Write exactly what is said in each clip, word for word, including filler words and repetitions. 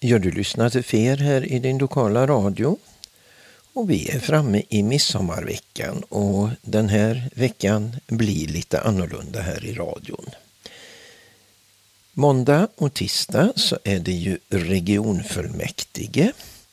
Ja, du lyssnar till Fer här i din lokala radio. Och vi är framme i midsommarveckan och den här veckan blir lite annorlunda här i radion. Måndag och tisdag så är det ju regionfullmäktige.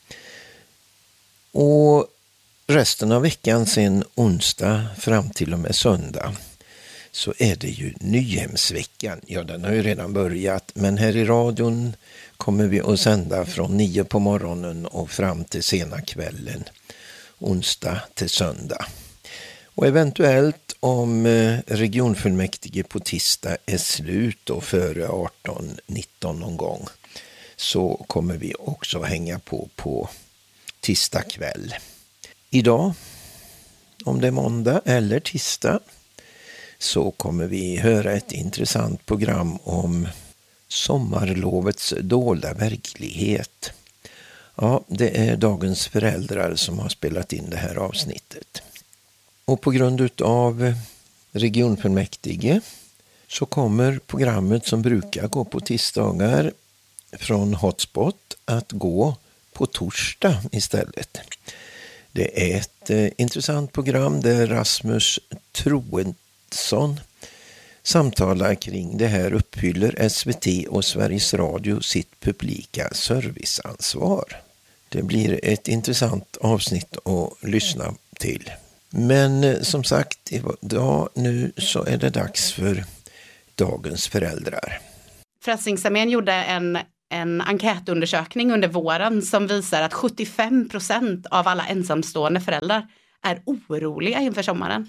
Och resten av veckan sen onsdag fram till och med söndag så är det ju Nyhemsveckan. Ja, den har ju redan börjat, men här i radion kommer vi att sända från nio på morgonen och fram till sena kvällen, onsdag till söndag. Och eventuellt om regionfullmäktige på tisdag är slut och före arton nitton någon gång så kommer vi också hänga på på tisdag kväll. Idag, om det är måndag eller tisdag, så kommer vi höra ett intressant program om sommarlovets dolda verklighet. Ja, det är dagens föräldrar som har spelat in det här avsnittet. Och på grund av regionfullmäktige så kommer programmet som brukar gå på tisdagar från Hotspot att gå på torsdag istället. Det är ett eh, intressant program där Rasmus Troensson samtalar kring det här. Uppfyller S V T och Sveriges Radio sitt publika serviceansvar? Det blir ett intressant avsnitt att lyssna till. Men eh, som sagt, idag nu så är det dags för dagens föräldrar. Frälsningsarmén gjorde en En enkätundersökning under våren som visar att sjuttiofem procent av alla ensamstående föräldrar är oroliga inför sommaren.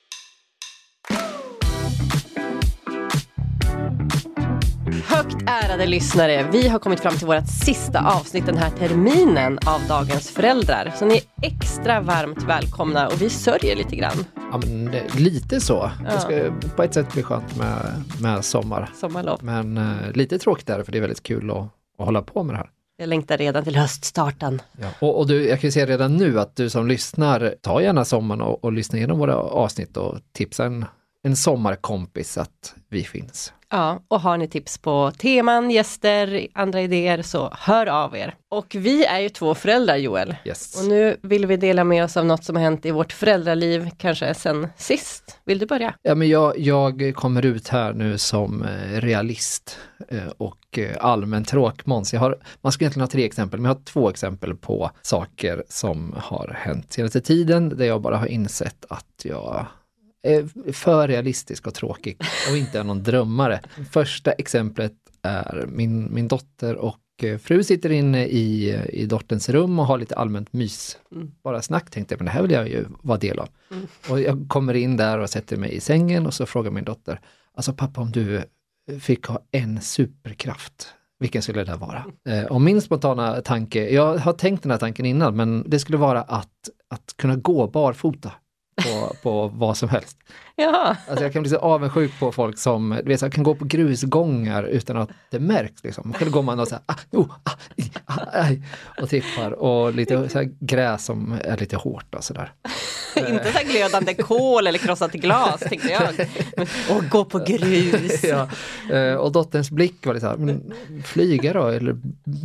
Högt ärade lyssnare, vi har kommit fram till vårt sista avsnitt den här terminen av Dagens föräldrar. Så ni är extra varmt välkomna och vi sörjer lite grann. Ja, men det, lite så. Ja. Det ska på ett sätt bli skönt med, med sommar. Sommarlov. Men uh, lite tråkigt där, för det är väldigt kul att, att hålla på med det här. Jag längtar redan till höststarten. Ja. Och, och du, jag kan ju säga redan nu att du som lyssnar, ta gärna sommaren och, och lyssna igenom våra avsnitt och tipsa en, en sommarkompis att vi finns. Ja, och har ni tips på teman, gäster, andra idéer så hör av er. Och vi är ju två föräldrar, Joel. Yes. Och nu vill vi dela med oss av något som har hänt i vårt föräldraliv, kanske sen sist. Vill du börja? Ja, men jag, jag kommer ut här nu som realist och allmän tråkmåns. Jag har, man ska egentligen ha tre exempel, men jag har två exempel på saker som har hänt senaste tiden där jag bara har insett att jag är för realistisk och tråkig och inte är någon drömmare. Första exemplet är min, min dotter och fru sitter inne i, i dotterns rum och har lite allmänt mys. Mm. Bara snack, tänkte jag, men det här vill jag ju vara del av. Mm. Och jag kommer in där och sätter mig i sängen och så frågar min dotter, alltså pappa, om du fick ha en superkraft, vilken skulle det vara? Mm. Och min spontana tanke, jag har tänkt den här tanken innan, men det skulle vara att, att kunna gå barfota. På, på vad som helst. Ja. Alltså jag kan bli så avundsjuk på folk som, du vet, jag kan gå på grusgångar utan att det märks liksom. Själv går man och så här, ah, oh, ah, i, ah, aj, och tippar och lite så här gräs som är lite hårt och sådär. Inte så här glödande kol eller krossat glas, tänkte jag. Och gå på grus. Ja. Och dotterns blick var lite så här, men flyga då eller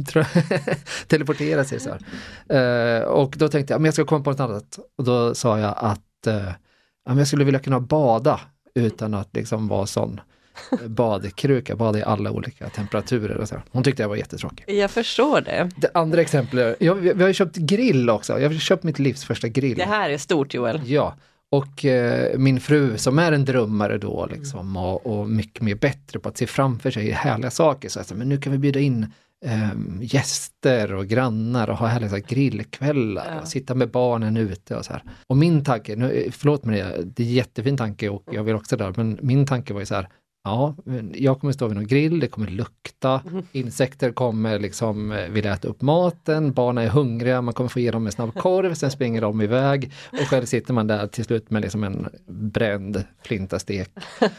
teleportera sig så här. Och då tänkte jag, men jag ska komma på något annat. Och då sa jag att uh, jag skulle vilja kunna bada utan att liksom vara sån badkruka, bada i alla olika temperaturer och så. Hon tyckte jag var jättetråkig. Jag förstår det. Det andra exemplet, jag, vi har ju köpt grill också. Jag har köpt mitt livs första grill. Det här är stort, Joel. Ja, och eh, min fru som är en drömmare då liksom, och, och mycket mer bättre på att se framför sig härliga saker. Så att, men nu kan vi bjuda in Um, gäster och grannar och ha härliga så här, grillkvällar ja. Och sitta med barnen ute och så här. Och min tanke, nu, förlåt mig det, det är en jättefin tanke och jag vill också där, men min tanke var ju så här, ja, jag kommer stå vid någon grill, det kommer lukta, mm. insekter kommer liksom vilja äta upp maten, barnen är hungriga, man kommer få ge dem en snabb korv, sen springer de iväg och själv sitter man där till slut med liksom en bränd flintastek.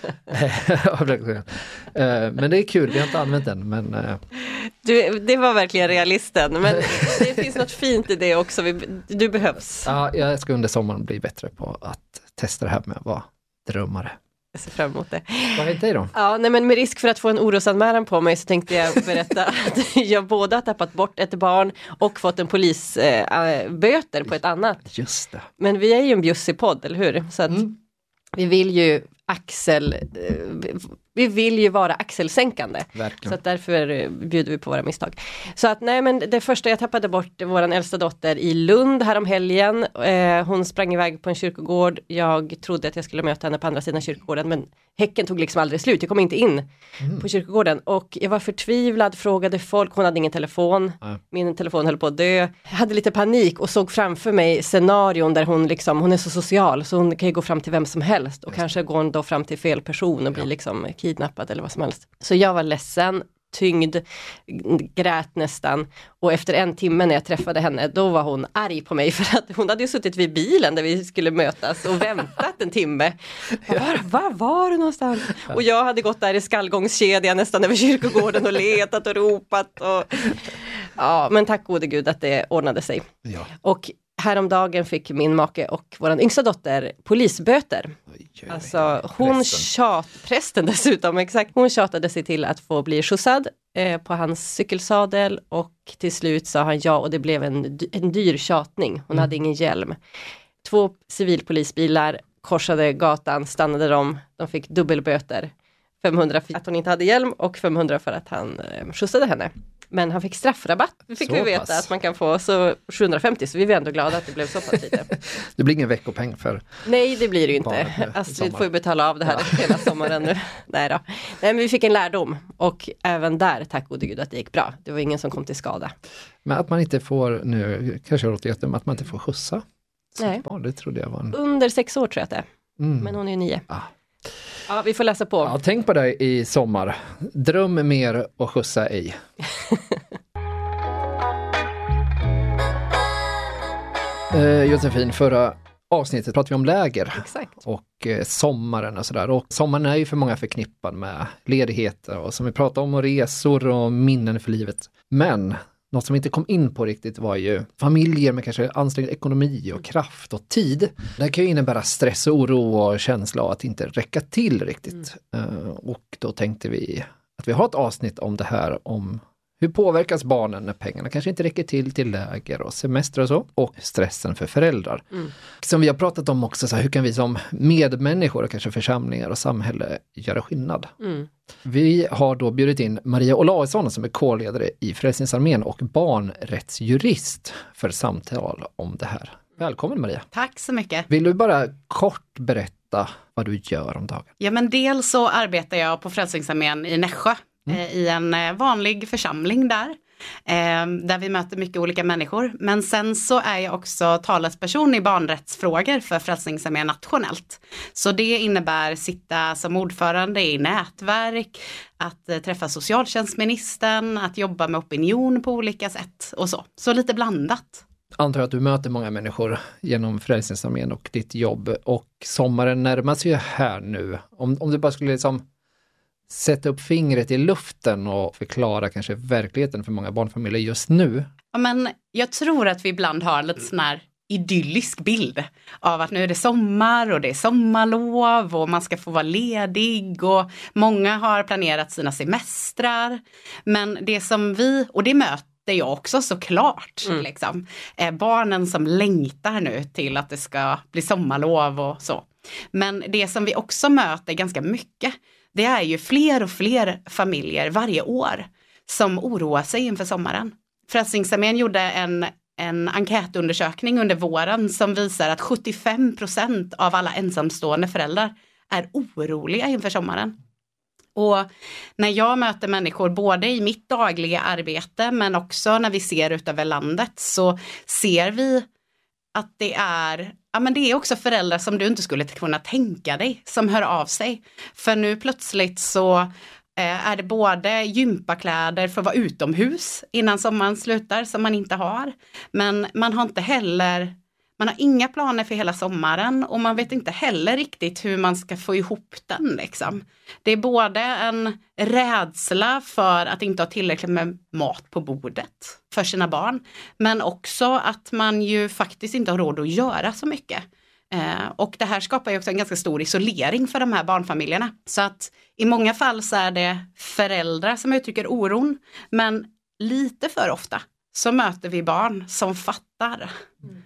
Men det är kul, vi har inte använt den, men... Du, det var verkligen realisten, men det finns något fint i det också, du behövs. Ja, jag ska under sommaren bli bättre på att testa det här med att vara drömmare. Jag ser fram emot det. Vad vet det då? Ja, nej, men med risk för att få en orosanmälan på mig så tänkte jag berätta att jag både har tappat bort ett barn och fått en polisböter äh, på ett annat. Just det. Men vi är ju en bjussig podd, eller hur? Så att mm. vi vill ju axel... Äh, vi vill ju vara axelsänkande. Verkligen. Så att därför bjuder vi på våra misstag. Så att nej, men det första jag tappade bort vår äldsta dotter i Lund här om helgen. Eh, hon sprang iväg på en kyrkogård. Jag trodde att jag skulle möta henne på andra sidan kyrkogården, men häcken tog liksom aldrig slut. Jag kom inte in mm. på kyrkogården och jag var förtvivlad, frågade folk. Hon hade ingen telefon. Mm. Min telefon höll på att dö. Jag hade lite panik och såg framför mig scenarion där hon liksom, hon är så social så hon kan ju gå fram till vem som helst och kanske gå då fram till fel person och bli ja. liksom kidnappad eller vad som helst. Så jag var ledsen, tyngd, grät nästan och efter en timme när jag träffade henne då var hon arg på mig för att hon hade ju suttit vid bilen där vi skulle mötas och väntat en timme. Var, var var du någonstans? Och jag hade gått där i skallgångskedja nästan över kyrkogården och letat och ropat och ja, men tack gode gud att det ordnade sig. Ja. Och häromdagen fick min make och vår yngsta dotter polisböter. Oj, alltså hon tjat, prästen dessutom, exakt. Hon tjatade sig till att få bli skjutsad eh, på hans cykelsadel och till slut sa han ja och det blev en, en dyr tjatning. Hon mm. hade ingen hjälm. Två civilpolisbilar korsade gatan, stannade de, de fick dubbelböter. femhundra för att hon inte hade hjälm och femhundra för att han eh, skjutsade henne. Men han fick straffrabatt, fick så vi veta pass. Att man kan få, så sjuhundrafemtio, så vi är ändå glada att det blev så pass lite. Det blir ingen veckopeng för... Nej, det blir det ju inte. Astrid får ju betala av det här ja. hela sommaren nu. Nej då. Nej, men vi fick en lärdom och även där, tack gode gud att det gick bra. Det var ingen som kom till skada. Men att man inte får, nu kanske jag låter jättem, att man inte får skjutsa. Nej. Barn, det trodde jag var en... Under sex år tror jag att det är. Mm. Men hon är ju nio. Ah. Ja, vi får läsa på. Ja, tänk på det i sommar. Dröm mer och skjutsa ej. eh, Josefin, förra avsnittet pratade vi om läger. Exakt. Och eh, sommaren och sådär. Och sommaren är ju för många förknippad med ledigheter och som vi pratade om och resor och minnen för livet. Men något som vi inte kom in på riktigt var ju familjer med kanske ansträngd ekonomi och kraft och tid. Det kan ju innebära stress och oro och känsla av att inte räcka till riktigt. Mm. Uh, och då tänkte vi att vi har ett avsnitt om det här, om hur påverkas barnen när pengarna kanske inte räcker till till läger och semester och så. Och stressen för föräldrar. Mm. Som vi har pratat om också, så här, hur kan vi som medmänniskor och kanske församlingar och samhälle göra skillnad? Mm. Vi har då bjudit in Maria Olausson som är kårledare i Frälsningsarmén och barnrättsjurist för samtal om det här. Välkommen Maria. Tack så mycket. Vill du bara kort berätta vad du gör om dagen? Ja, men dels så arbetar jag på Frälsningsarmén i Nässjö. Mm. I en vanlig församling där, eh, där vi möter mycket olika människor. Men sen så är jag också talesperson i barnrättsfrågor för Frälsningsarmén nationellt. Så det innebär sitta som ordförande i nätverk, att eh, träffa socialtjänstministern, att jobba med opinion på olika sätt och så. Så lite blandat. Antar att du möter många människor genom Frälsningsarmén och ditt jobb. Och sommaren närmar sig ju här nu. Om, om du bara skulle liksom sätta upp fingret i luften och förklara kanske verkligheten för många barnfamiljer just nu. Ja, men jag tror att vi ibland har lite sån här idyllisk bild av att nu är det sommar och det är sommarlov och man ska få vara ledig och många har planerat sina semestrar. Men det som vi, och det möter jag också såklart, mm. liksom, är barnen som längtar nu till att det ska bli sommarlov och så. Men det som vi också möter ganska mycket, det är ju fler och fler familjer varje år som oroar sig inför sommaren. Frälsningsarmén gjorde en, en enkätundersökning under våren som visar att sjuttiofem procent av alla ensamstående föräldrar är oroliga inför sommaren. Och när jag möter människor både i mitt dagliga arbete men också när vi ser ut över landet så ser vi att det är, ja, men det är också föräldrar som du inte skulle kunna tänka dig som hör av sig. För nu plötsligt så eh, är det både gympakläder för att vara utomhus innan sommaren slutar som man inte har. Men man har inte heller, man har inga planer för hela sommaren och man vet inte heller riktigt hur man ska få ihop den liksom. Det är både en rädsla för att inte ha tillräckligt med mat på bordet för sina barn. Men också att man ju faktiskt inte har råd att göra så mycket. Eh, och det här skapar ju också en ganska stor isolering för de här barnfamiljerna. Så att i många fall så är det föräldrar som uttrycker oron, men lite för ofta så möter vi barn som fattar mm.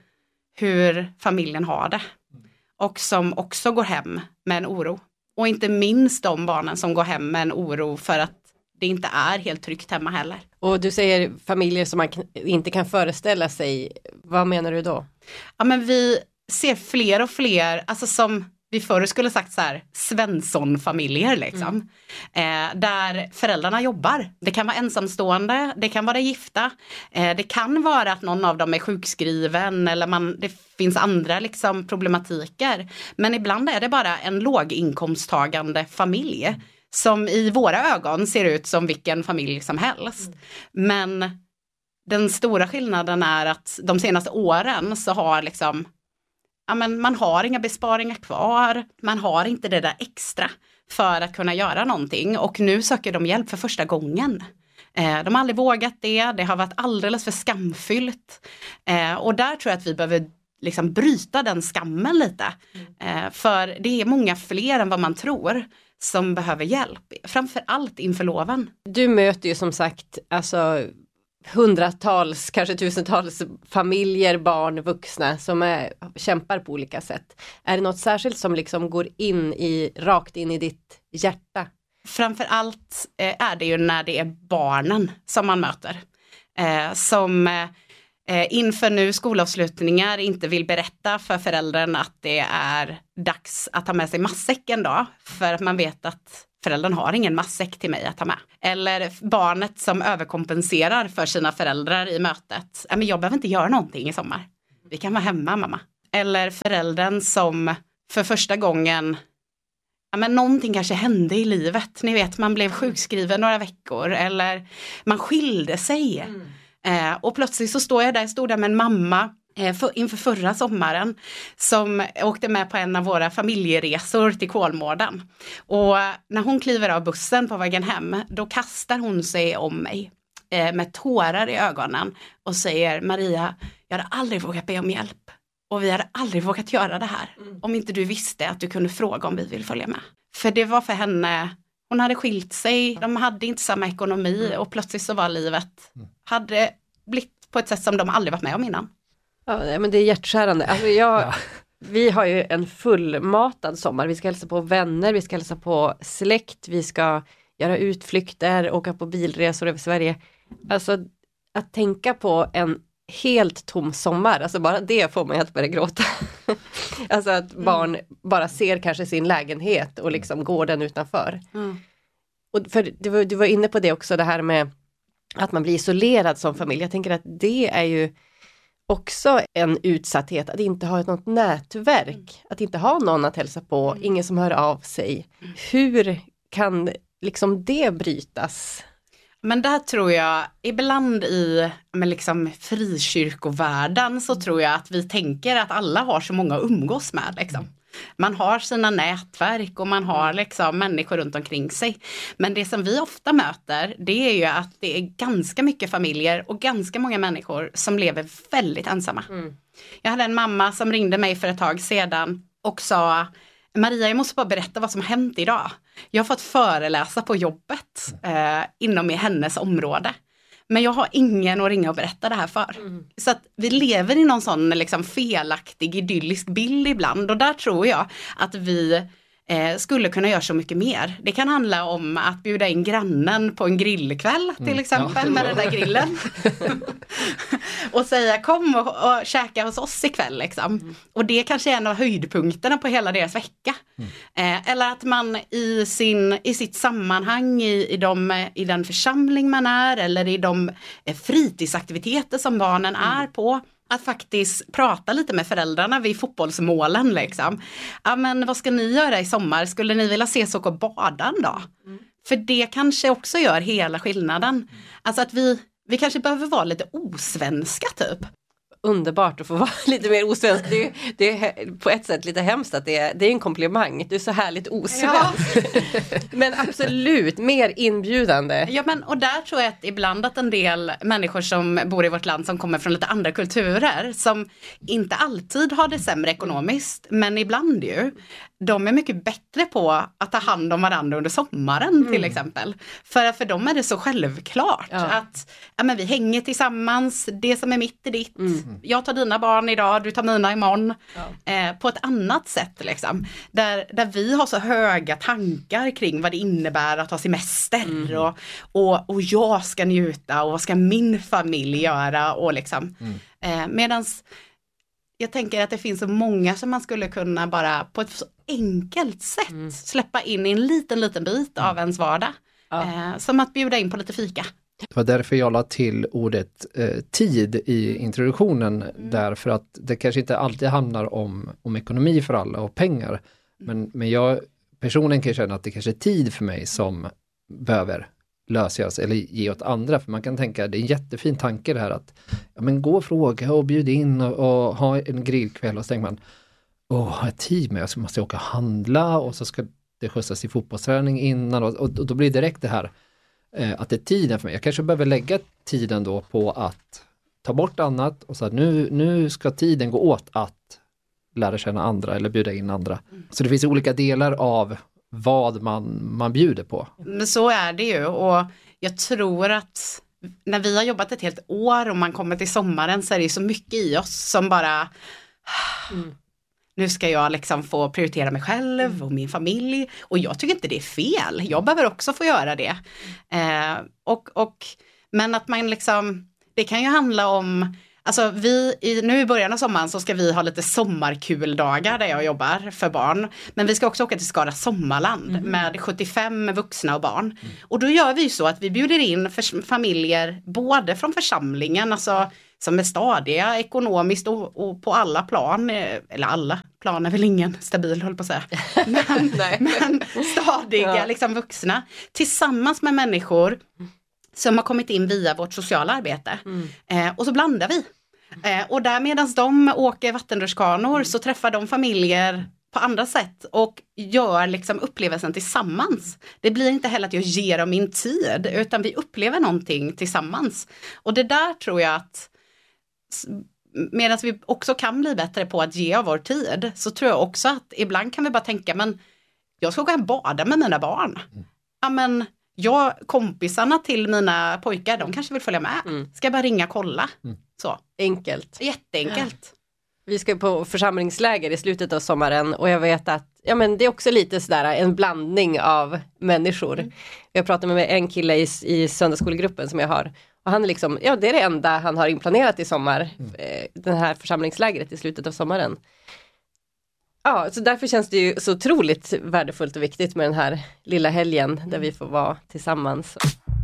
hur familjen har det. Och som också går hem med en oro. Och inte minst de barnen som går hem med en oro för att det inte är helt tryggt hemma heller. Och du säger familjer som man inte kan föreställa sig. Vad menar du då? Ja, men vi ser fler och fler, alltså som vi förr skulle sagt så här, Svensson-familjer liksom. Mm. Eh, där föräldrarna jobbar. Det kan vara ensamstående, det kan vara gifta. Eh, det kan vara att någon av dem är sjukskriven eller man, det finns andra liksom problematiker. Men ibland är det bara en låginkomsttagande familj. Mm. Som i våra ögon ser ut som vilken familj som helst. Mm. Men den stora skillnaden är att de senaste åren så har liksom, ja, men man har inga besparingar kvar. Man har inte det där extra för att kunna göra någonting. Och nu söker de hjälp för första gången. Eh, de har aldrig vågat det. Det har varit alldeles för skamfyllt. Eh, och där tror jag att vi behöver liksom bryta den skammen lite. Eh, för det är många fler än vad man tror som behöver hjälp. Framförallt inför loven. Du möter ju som sagt alltså hundratals, kanske tusentals familjer, barn, vuxna som är, kämpar på olika sätt. Är det något särskilt som liksom går in i, rakt in i ditt hjärta? Framförallt eh, är det ju när det är barnen som man möter. Eh, som eh, inför nu skolavslutningar inte vill berätta för föräldern att det är dags att ta med sig matsäcken då. För att man vet att föräldern har ingen matsäck till mig att ta med. Eller barnet som överkompenserar för sina föräldrar i mötet. Ja, men jag behöver inte göra någonting i sommar. Vi kan vara hemma, mamma. Eller föräldern som för första gången, ja, men någonting kanske hände i livet. Ni vet, man blev sjukskriven några veckor. Eller man skilde sig. Mm. Eh, och plötsligt så står jag där, stod där med en mamma För, inför förra sommaren som åkte med på en av våra familjeresor till Kolmården. Och när hon kliver av bussen på vägen hem, då kastar hon sig om mig eh, med tårar i ögonen och säger: Maria, jag hade aldrig vågat be om hjälp. Och vi hade aldrig vågat göra det här mm. om inte du visste att du kunde fråga om vi vill följa med. För det var för henne, hon hade skilt sig, de hade inte samma ekonomi mm. och plötsligt så var livet, hade blivit på ett sätt som de aldrig varit med om innan. Ja, men det är hjärtskärande. Alltså jag, ja. Vi har ju en fullmatad sommar. Vi ska hälsa på vänner, vi ska hälsa på släkt, vi ska göra utflykter, åka på bilresor över Sverige. Alltså att tänka på en helt tom sommar, alltså bara det får man att börja gråta. Alltså att barn mm. bara ser kanske sin lägenhet och liksom går den utanför. Mm. Och för du var, du var inne på det också, det här med att man blir isolerad som familj. Jag tänker att det är ju också en utsatthet, att inte ha något nätverk, mm. att inte ha någon att hälsa på, mm. ingen som hör av sig. Mm. Hur kan liksom det brytas? Men där tror jag, ibland i men liksom frikyrkovärlden så tror jag att vi tänker att alla har så många att umgås med liksom. Man har sina nätverk och man har liksom människor runt omkring sig. Men det som vi ofta möter, det är ju att det är ganska mycket familjer och ganska många människor som lever väldigt ensamma. Mm. Jag hade en mamma som ringde mig för ett tag sedan och sa: Maria, jag måste bara berätta vad som har hänt idag. Jag har fått föreläsa på jobbet eh, inom i hennes område. Men jag har ingen att ringa och berätta det här för. Mm. Så att vi lever i någon sån liksom felaktig, idyllisk bild ibland. Och där tror jag att vi eh, skulle kunna göra så mycket mer. Det kan handla om att bjuda in grannen på en grillkväll till mm. exempel, ja. Med den där grillen. Och säga: kom och, och käka hos oss ikväll liksom. Mm. Och det kanske är en av höjdpunkterna på hela deras vecka. Mm. Eh, eller att man i, sin, i sitt sammanhang i, i, de, i den församling man är, eller i de eh, fritidsaktiviteter som barnen mm. är på, att faktiskt prata lite med föräldrarna vid fotbollsmålen liksom. Ja, men vad ska ni göra i sommar? Skulle ni vilja ses och bada en dag? Mm. För det kanske också gör hela skillnaden. Mm. Alltså att vi, vi kanske behöver vara lite osvenska typ. underbart att få vara lite mer osvensk. Det är, det är på ett sätt lite hemskt att det är, det är en komplimang. Du är så härligt osvensk. Ja. Men absolut, mer inbjudande. Ja, men och där tror jag att ibland att en del människor som bor i vårt land som kommer från lite andra kulturer som inte alltid har det sämre ekonomiskt, men ibland ju, de är mycket bättre på att ta hand om varandra under sommaren mm. till exempel. För, för dem är det så självklart ja. att ja, men vi hänger tillsammans, det som är mitt är ditt. Mm. Jag tar dina barn idag, du tar mina imorgon. Ja. Eh, på ett annat sätt liksom. Där, där vi har så höga tankar kring vad det innebär att ha semester mm. och, och, och jag ska njuta och vad ska min familj göra och liksom. Mm. Eh, medans jag tänker att det finns så många som man skulle kunna bara på ett så enkelt sätt mm. släppa in i en liten, liten bit av ens vardag. Ja. Eh, som att bjuda in på lite fika. Det var därför jag la till ordet eh, tid i introduktionen. Mm. Därför att det kanske inte alltid handlar om, om ekonomi för alla och pengar. Mm. Men, men jag personligen kan känna att det kanske är tid för mig som behöver lösas eller ge åt andra. För man kan tänka, det är en jättefin tanke det här att ja, men gå och fråga och bjuda in och, och ha en grillkväll och så tänker man, åh, har jag tid med? Så måste jag åka och handla och så ska det skjutsas i fotbollsträning innan och, och, och då blir det direkt det här eh, att det är tiden för mig. Jag kanske behöver lägga tiden då på att ta bort annat och så att nu, nu ska tiden gå åt att lära känna andra eller bjuda in andra. Mm. Så det finns olika delar av vad man, man bjuder på. Men så är det ju och jag tror att när vi har jobbat ett helt år och man kommer till sommaren så är det så mycket i oss som bara mm. nu ska jag liksom få prioritera mig själv och min familj och jag tycker inte det är fel. Jag behöver också få göra det. Eh, och, och, men att man liksom, det kan ju handla om alltså vi, i, nu i början av sommaren så ska vi ha lite sommarkuldagar där jag jobbar för barn. Men vi ska också åka till Skara Sommarland mm. med sjuttiofem vuxna och barn. Mm. Och då gör vi ju så att vi bjuder in för, familjer både från församlingen, alltså som är stadiga ekonomiskt och, och på alla plan. Eller alla plan är väl ingen stabil, håll på att säga. Men, men stadiga ja. liksom vuxna. Tillsammans med människor som har kommit in via vårt sociala arbete. Mm. Eh, och så blandar vi. Eh, och där medan de åker vattenrutschkanor mm. så träffar de familjer på andra sätt. Och gör liksom upplevelsen tillsammans. Det blir inte heller att jag ger dem min tid. Utan vi upplever någonting tillsammans. Och det där tror jag att medan vi också kan bli bättre på att ge av vår tid. Så tror jag också att ibland kan vi bara tänka, men jag ska gå och bada med mina barn. Mm. Ja men jag, kompisarna till mina pojkar, de kanske vill följa med. Mm. Ska jag bara ringa och kolla. Mm. Så. Enkelt. Jätteenkelt. Ja. Vi ska på församlingsläger i slutet av sommaren och jag vet att ja, men det är också lite sådär en blandning av människor. Mm. Jag pratade med en kille i, i söndagsskolgruppen som jag har. Och han är liksom, ja det är det enda han har inplanerat i sommar. Mm. Eh, den här församlingslägret i slutet av sommaren. Ja, så därför känns det ju så otroligt värdefullt och viktigt med den här lilla helgen där vi får vara tillsammans.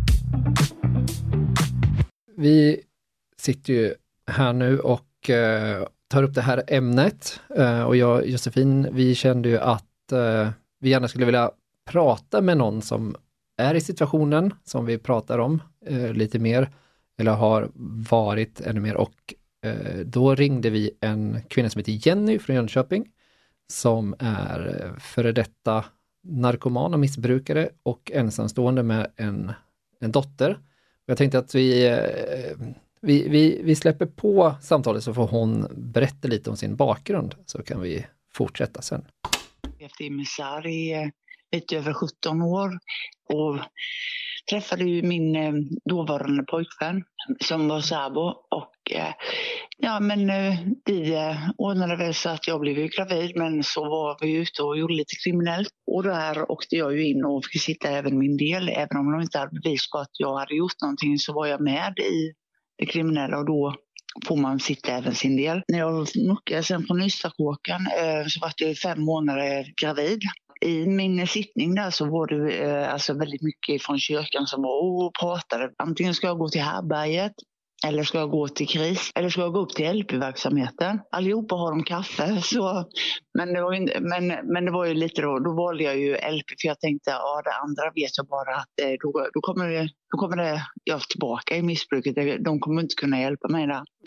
Vi sitter ju här nu och eh, tar upp det här ämnet eh, och jag och Josefin, vi kände ju att eh, vi gärna skulle vilja prata med någon som är i situationen som vi pratar om eh, lite mer eller har varit ännu mer och eh, då ringde vi en kvinna som heter Jenny från Jönköping som är före detta narkoman och missbrukare och ensamstående med en, en dotter. Jag tänkte att vi, vi, vi, vi släpper på samtalet så får hon berätta lite om sin bakgrund så kan vi fortsätta sen. Jag har levt i misär i lite över sjutton år och träffade ju min dåvarande pojkvän som var sabo och ja men vi ordnade väl så att jag blev ju gravid men så var vi ute och gjorde lite kriminellt och där åkte jag ju in och fick sitta även min del även om de inte hade bevis på att jag hade gjort någonting så var jag med i det kriminella och då får man sitta även sin del. När jag muckade sen på Nystakåken så var jag fem månader gravid. I min sittning där så var det eh, alltså väldigt mycket från kyrkan som var och pratade. Antingen ska jag gå till Härberget eller ska jag gå till KRIS eller ska jag gå upp till L P-verksamheten. Allihopa har de kaffe. Så, men, det var ju, men, men det var ju lite då, då valde jag ju L P för jag tänkte att ja, det andra vet jag bara att eh, då, då, kommer det, då kommer det jag tillbaka i missbruket. De kommer inte kunna hjälpa mig där.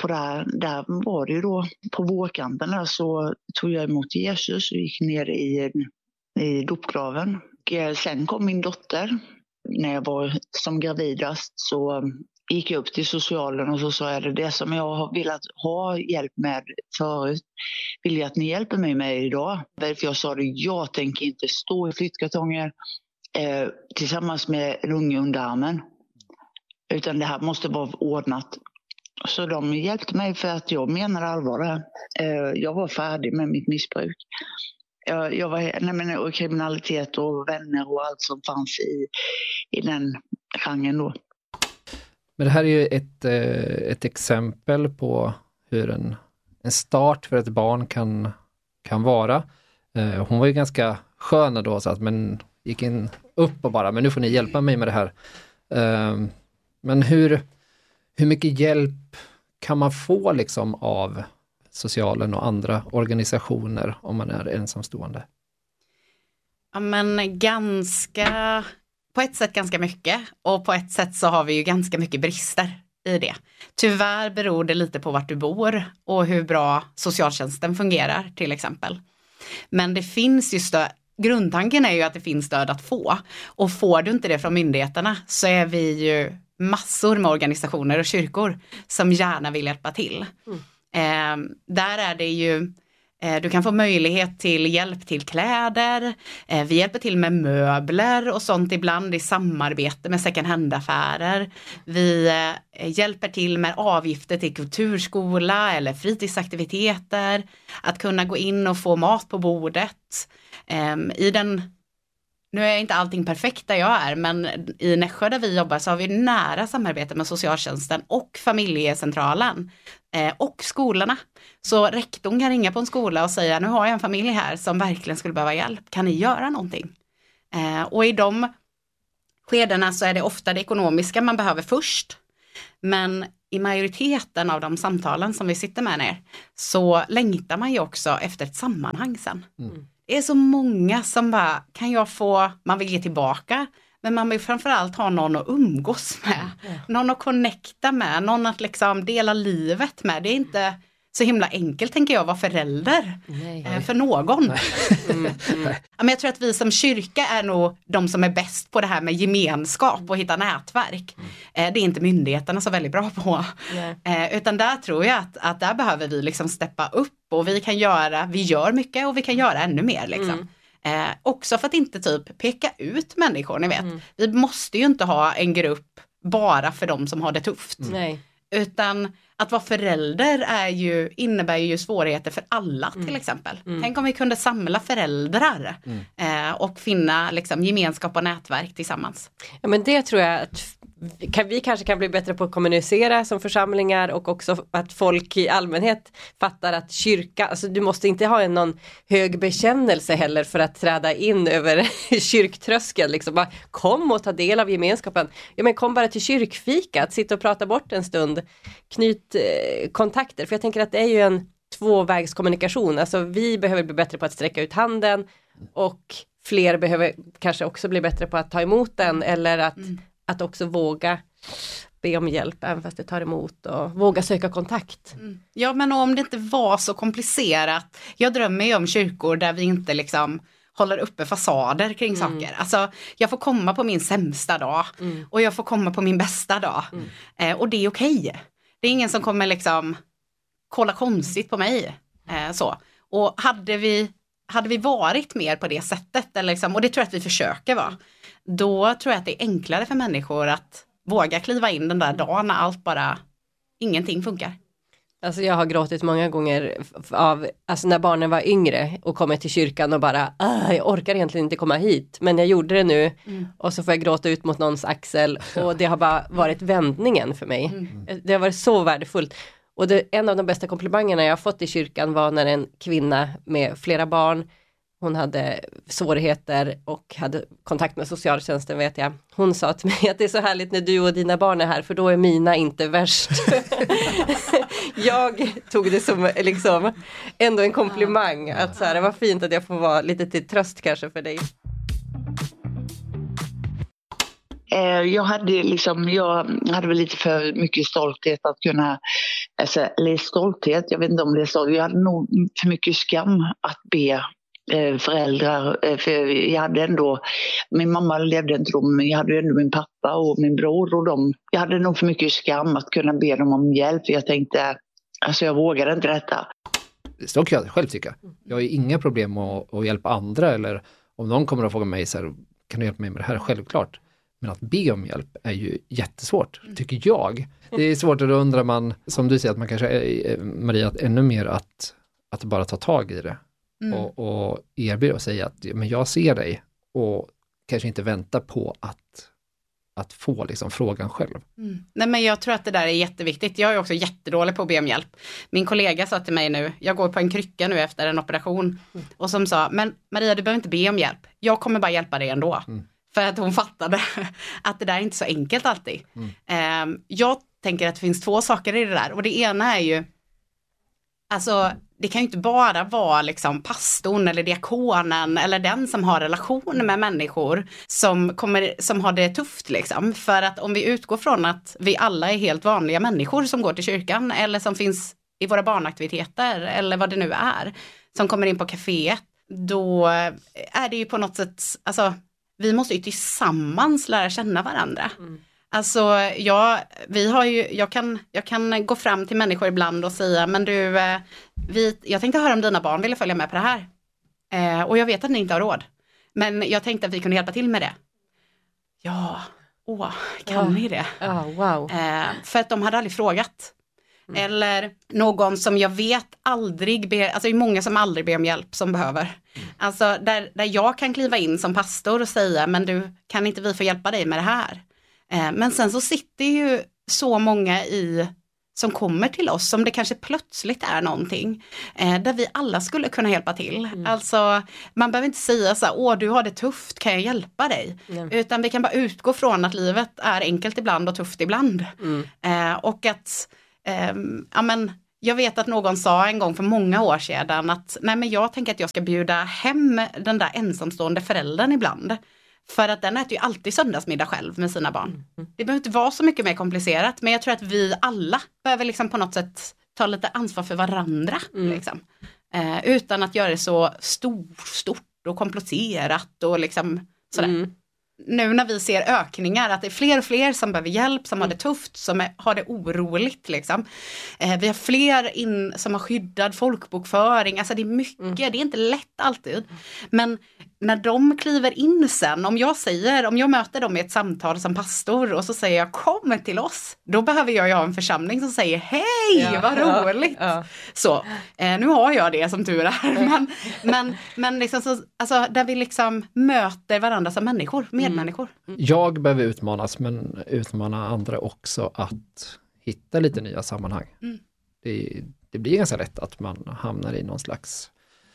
på det här, där var det ju då på vårkanten där så tog jag emot Jesus och gick ner i, i dopgraven. Och sen kom min dotter. När jag var som gravidast så gick jag upp till socialen och så sa jag det, det som jag har velat ha hjälp med förut vill jag att ni hjälper mig med idag. För jag sa det, jag tänker inte stå i flyttkartonger eh, tillsammans med en unge under armen. Utan det här måste vara ordnat. Så de hjälpte mig för att jag menar allvar där. Eh, jag var färdig med mitt missbruk. Jag, jag var, nej men, och kriminalitet och vänner och allt som fanns i, i den genren då. Men det här är ju ett, ett exempel på hur en, en start för ett barn kan, kan vara. Hon var ju ganska skön då, så att men gick in upp och bara, men nu får ni hjälpa mig med det här. Men hur, hur mycket hjälp kan man få liksom av socialen och andra organisationer om man är ensamstående? Ja, men ganska, på ett sätt ganska mycket, och på ett sätt så har vi ju ganska mycket brister i det. Tyvärr beror det lite på vart du bor och hur bra socialtjänsten fungerar till exempel. Men det finns ju stöd. Grundtanken är ju att det finns stöd att få, och får du inte det från myndigheterna så är vi ju massor med organisationer och kyrkor som gärna vill hjälpa till. Mm. Eh, där är det ju, eh, du kan få möjlighet till hjälp till kläder, eh, vi hjälper till med möbler och sånt ibland i samarbete med second hand-affärer. Vi eh, hjälper till med avgifter till kulturskola eller fritidsaktiviteter, att kunna gå in och få mat på bordet. Eh, i den Nu är inte allting perfekt där jag är, men i Nässjö där vi jobbar så har vi nära samarbete med socialtjänsten och familjecentralen eh, och skolorna. Så rektorn kan ringa på en skola och säga, nu har jag en familj här som verkligen skulle behöva hjälp. Kan ni göra någonting? Eh, och i de skedena så är det ofta det ekonomiska man behöver först. Men i majoriteten av de samtalen som vi sitter med ner så längtar man ju också efter ett sammanhang sen. Mm. Det är så många som bara, kan jag få, man vill ge tillbaka, men man vill framförallt ha någon att umgås med, mm. någon att connecta med, någon att liksom dela livet med. Det är inte så himla enkelt, tänker jag, vara förälder eh, för någon. Mm, mm. Men jag tror att vi som kyrka är nog de som är bäst på det här med gemenskap och hitta nätverk. Mm. Eh, det är inte myndigheterna så väldigt bra på. Eh, utan där tror jag att, att där behöver vi liksom steppa upp, och vi kan göra, vi gör mycket och vi kan göra ännu mer liksom. Mm. Eh, också för att inte typ peka ut människor, ni vet. Mm. Vi måste ju inte ha en grupp bara för de som har det tufft. Mm. Nej. Utan att vara förälder är ju, innebär ju svårigheter för alla till mm. exempel. Mm. Tänk om vi kunde samla föräldrar mm. eh, och finna liksom, gemenskap och nätverk tillsammans. Ja, men det tror jag att kan, vi kanske kan bli bättre på att kommunicera som församlingar, och också att folk i allmänhet fattar att kyrka, alltså du måste inte ha en någon hög bekännelse heller för att träda in över kyrktröskeln. Liksom. Bara, kom och ta del av gemenskapen. Ja, men kom bara till kyrkfika, att sitta och prata bort en stund. Knyt eh, kontakter, för jag tänker att det är ju en tvåvägskommunikation. Alltså vi behöver bli bättre på att sträcka ut handen, och fler behöver kanske också bli bättre på att ta emot den, eller att mm. att också våga be om hjälp även fast det tar emot, och våga söka kontakt. Mm. Ja, men om det inte var så komplicerat. Jag drömmer ju om kyrkor där vi inte liksom håller uppe fasader kring mm. saker. Alltså, jag får komma på min sämsta dag mm. och jag får komma på min bästa dag. Mm. Eh, och det är okej. Det är ingen som kommer liksom kolla konstigt på mig. Eh, så. Och hade vi, hade vi varit mer på det sättet, eller liksom, och det tror jag att vi försöker vara, då tror jag att det är enklare för människor att våga kliva in den där dagen när allt bara, ingenting funkar. Alltså jag har gråtit många gånger av, alltså när barnen var yngre och kommer till kyrkan och bara, jag orkar egentligen inte komma hit, men jag gjorde det nu mm. och så får jag gråta ut mot någons axel, och det har bara varit vändningen för mig. Mm. Det har varit så värdefullt. Och det, en av de bästa komplimangerna jag har fått i kyrkan var när en kvinna med flera barn, hon hade svårigheter och hade kontakt med socialtjänsten, vet jag. Hon sa till mig att det är så härligt när du och dina barn är här, för då är mina inte värst. Jag tog det som liksom ändå en komplimang. Att så här, det var fint att jag får vara lite till tröst kanske för dig. Jag hade liksom, jag hade väl lite för mycket stolthet att kunna alltså, eller stolthet, jag vet inte om det är stolthet. Jag hade nog för mycket skam att be eh, föräldrar, eh, för jag hade ändå, min mamma levde inte då, men jag hade ändå min pappa och min bror och dem. Jag hade nog för mycket skam att kunna be dem om hjälp. Jag tänkte, alltså jag vågade inte detta. Så kan jag själv tycka. Jag har ju inga problem att, att hjälpa andra, eller om någon kommer att fråga mig så här, kan du hjälpa mig med det här? Självklart. Men att be om hjälp är ju jättesvårt, tycker jag. Det är svårt, och då undrar man, som du säger, att man kanske är, Maria, att ännu mer att, att bara ta tag i det. Mm. Och, och erbjuda och säga att men jag ser dig, och kanske inte vänta på att att få liksom frågan själv. Mm. Nej, men jag tror att det där är jätteviktigt. Jag är också jättedålig på att be om hjälp. Min kollega sa till mig nu, jag går på en krycka nu efter en operation, mm. och som sa, men Maria, du behöver inte be om hjälp. Jag kommer bara hjälpa dig ändå. Mm. För att hon fattade att det där är inte så enkelt alltid. Mm. Um, jag tänker att det finns två saker i det där. Och det ena är ju, alltså det kan ju inte bara vara liksom pastorn eller diakonen eller den som har relation med människor som, kommer, som har det tufft liksom. För att om vi utgår från att vi alla är helt vanliga människor som går till kyrkan eller som finns i våra barnaktiviteter eller vad det nu är, som kommer in på kaféet, då är det ju på något sätt, alltså vi måste ju tillsammans lära känna varandra. Mm. Alltså jag, vi har ju, jag, kan, jag kan gå fram till människor ibland och säga, men du, vi, jag tänkte höra om dina barn ville följa med på det här. Eh, och jag vet att ni inte har råd. Men jag tänkte att vi kunde hjälpa till med det. Ja, åh, kan oh. ni det? Oh, wow. Eh, för att de hade aldrig frågat. Mm. Eller någon som jag vet aldrig ber, alltså det är många som aldrig ber om hjälp som behöver. Mm. Alltså där, där jag kan kliva in som pastor och säga, men du, kan inte vi få hjälpa dig med det här? Eh, men sen så sitter ju så många i som kommer till oss som det kanske plötsligt är någonting eh, där vi alla skulle kunna hjälpa till. Mm. Alltså man behöver inte säga så här, åh du har det tufft, kan jag hjälpa dig? Mm. Utan vi kan bara utgå från att livet är enkelt ibland och tufft ibland. Mm. Eh, och att eh, ja, men, jag vet att någon sa en gång för många år sedan att nej men jag tänker att jag ska bjuda hem den där ensamstående föräldern ibland. För att den äter ju alltid söndagsmiddag själv med sina barn. Mm. Det behöver inte vara så mycket mer komplicerat. Men jag tror att vi alla behöver liksom på något sätt ta lite ansvar för varandra. Mm. Liksom. Eh, utan att göra det så stor, stort och komplicerat och liksom sådär. Mm. Nu när vi ser ökningar, att det är fler och fler som behöver hjälp, som mm. har det tufft, som är, har det oroligt. Liksom. Eh, vi har fler in, som har skyddad folkbokföring. Alltså det är mycket, mm. det är inte lätt alltid. Men när de kliver in sen, om jag säger, om jag möter dem i ett samtal som pastor och så säger jag kom till oss, då behöver jag ju ha en församling som säger hej, ja, vad roligt. Ja, ja. Så, eh, nu har jag det som tur är. men men, men liksom så, alltså, där vi liksom möter varandra som människor, medmänniskor. Mm. Jag behöver utmanas, men utmana andra också att hitta lite nya sammanhang. Mm. Det, det blir ganska lätt att man hamnar i någon slags,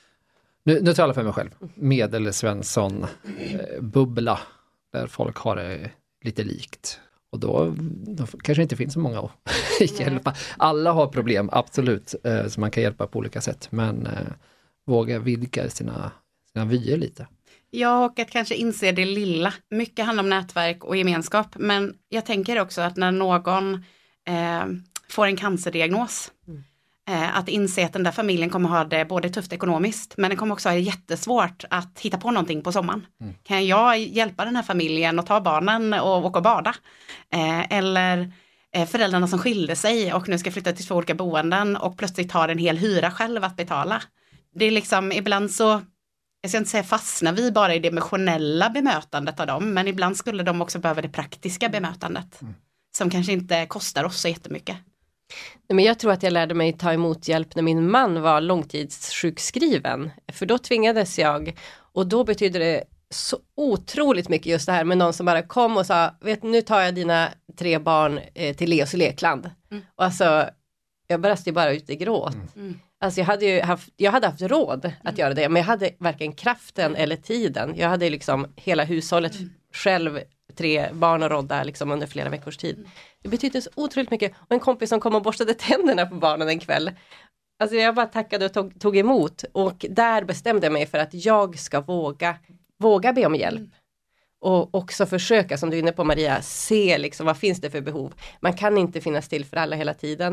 Nu, nu talar jag för mig själv. Medelsvensson eh, bubbla där folk har det lite likt. Och då, då kanske inte finns så många att hjälpa. Alla har problem, absolut. Eh, så man kan hjälpa på olika sätt. Men eh, våga vidga sina, sina vyer lite. Ja, och att kanske inse det lilla. Mycket handlar om nätverk och gemenskap. Men jag tänker också att när någon eh, får en cancerdiagnos. Mm. Att inse att den där familjen kommer ha det både tufft ekonomiskt, men den kommer också ha det jättesvårt att hitta på någonting på sommaren. Mm. Kan jag hjälpa den här familjen och ta barnen och åka och bada? Eh, eller eh, föräldrarna som skilde sig och nu ska flytta till två olika boenden och plötsligt har en hel hyra själv att betala. Det är liksom ibland så, jag ska inte säga fastnar vi bara i det emotionella bemötandet av dem, men ibland skulle de också behöva det praktiska bemötandet. Mm. Som kanske inte kostar oss så jättemycket. Men jag tror att jag lärde mig ta emot hjälp när min man var långtidssjukskriven. För då tvingades jag, och då betydde det så otroligt mycket just det här med någon som bara kom och sa, vet nu tar jag dina tre barn eh, till Leos lekland. Mm. Och alltså, jag brast ju bara ut i gråt. Mm. Alltså jag hade ju haft, jag hade haft råd att mm. göra det, men jag hade varken kraften eller tiden. Jag hade liksom hela hushållet mm. själv, tre barn och rodda liksom under flera veckors tid. Mm. Det betydde så otroligt mycket. Och en kompis som kom och borstade tänderna på barnen en kväll. Alltså jag bara tackade och tog, tog emot. Och där bestämde jag mig för att jag ska våga, våga be om hjälp. Mm. Och också försöka, som du är inne på Maria, se liksom vad finns det för behov. Man kan inte finnas till för alla hela tiden.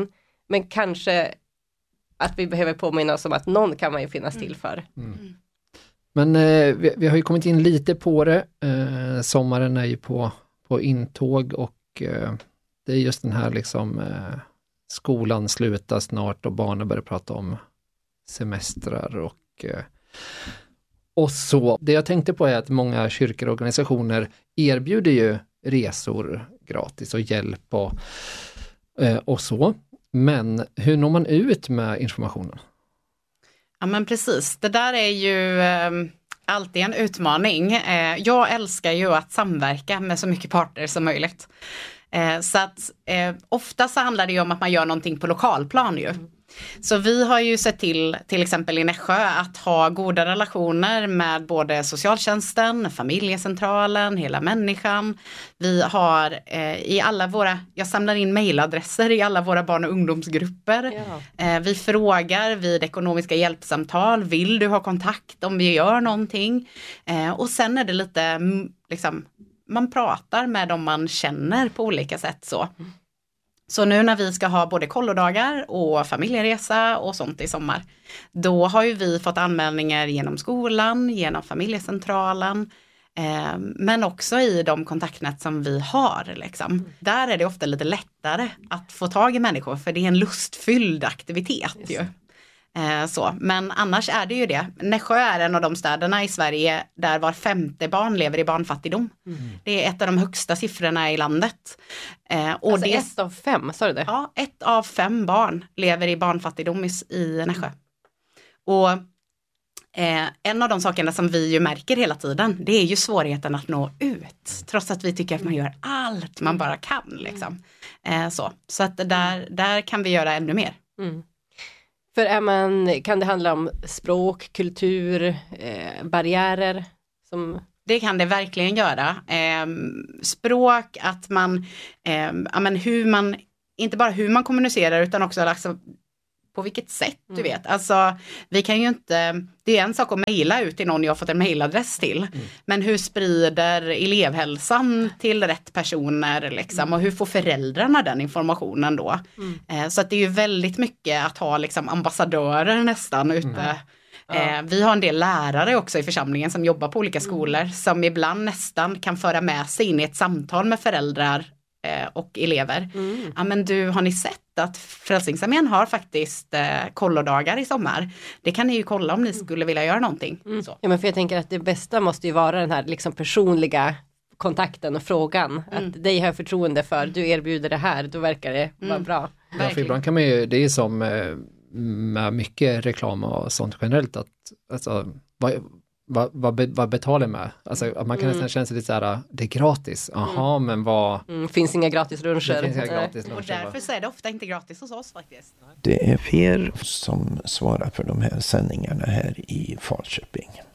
Men kanske att vi behöver påminna oss om att någon kan man ju finnas till för. Mm. Men eh, vi, vi har ju kommit in lite på det. Eh, sommaren är ju på, på intåg och eh, det är just den här liksom eh, skolan slutar snart och barnen börjar prata om semestrar och eh, och så. Det jag tänkte på är att många kyrkor och organisationer erbjuder ju resor gratis och hjälp och, eh, och så. Men hur når man ut med informationen? Ja men precis, det där är ju eh, alltid en utmaning. Eh, jag älskar ju att samverka med så mycket parter som möjligt. Eh, så att eh, ofta så handlar det ju om att man gör någonting på lokalplan ju. Så vi har ju sett till, till exempel i Nässjö, att ha goda relationer med både socialtjänsten, familjecentralen, hela människan. Vi har eh, i alla våra, jag samlar in mejladresser i alla våra barn- och ungdomsgrupper. Ja. Eh, vi frågar vid ekonomiska hjälpsamtal, vill du ha kontakt om vi gör någonting? Eh, och sen är det lite, liksom, man pratar med dem man känner på olika sätt så. Så nu när vi ska ha både kollodagar och familjeresa och sånt i sommar, då har ju vi fått anmälningar genom skolan, genom familjecentralen, eh, men också i de kontaktnät som vi har. Liksom. Mm. Där är det ofta lite lättare att få tag i människor, för det är en lustfylld aktivitet ju. Eh, så. Men annars är det ju det. Nässjö är en av de städerna i Sverige där var femte barn lever i barnfattigdom. Mm. Det är ett av de högsta siffrorna i landet. Eh, och alltså det, ett av fem, sa du det? Ja, ett av fem barn lever i barnfattigdom i, i Nässjö. Och eh, en av de sakerna som vi ju märker hela tiden, det är ju svårigheten att nå ut. Trots att vi tycker att man gör allt man bara kan. Liksom. Eh, så så att där, där kan vi göra ännu mer. Mm. För är man, kan det handla om språk, kultur, eh, barriärer? Som... Det kan det verkligen göra. Eh, språk, att man, eh, ja, men hur man, inte bara hur man kommunicerar utan också alltså, på vilket sätt du Mm. vet. Alltså vi kan ju inte, det är en sak att mejla ut till någon jag har fått en mejladress till. Mm. Men hur sprider elevhälsan till rätt personer liksom, mm. och hur får föräldrarna den informationen då? Mm. Eh, så att det är ju väldigt mycket att ha liksom ambassadörer nästan ute. Mm. Ja. Eh, vi har en del lärare också i församlingen som jobbar på olika skolor mm. som ibland nästan kan föra med sig in i ett samtal med föräldrar eh, och elever. Mm. Ja men du, har ni sett att Frälsningsarmén har faktiskt eh, kollodagar i sommar? Det kan ni ju kolla om ni skulle vilja göra någonting. Mm. Så. Ja men för jag tänker att det bästa måste ju vara den här liksom personliga kontakten och frågan. Mm. Att dig har jag förtroende för, du erbjuder det här, då verkar det vara mm. bra. Ja, för ibland kan man ju, det är som eh, med mycket reklam och sånt generellt att alltså, vad, vad, vad, be, vad betalar med? Alltså, att man kan mm. nästan känna sig lite så här, det är gratis. Jaha, mm. men vad... Mm, finns inga gratis luncher. Det finns inga gratis luncher. Och därför så är det ofta inte gratis hos oss faktiskt. Det är Per som svarar för de här sändningarna här i Falköping.